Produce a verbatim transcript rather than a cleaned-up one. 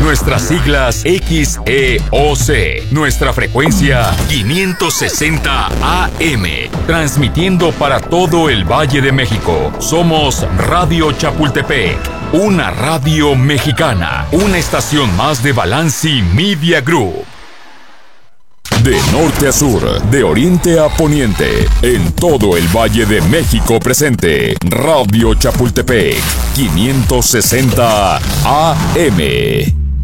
Nuestras siglas X E O C. Nuestra frecuencia quinientos sesenta A M. Transmitiendo para todo el Valle de México. Somos Radio Chapultepec. Una radio mexicana. Una estación más de Balanci Media Group. De norte a sur, de oriente a poniente, en todo el Valle de México presente, Radio Chapultepec, quinientos sesenta A M.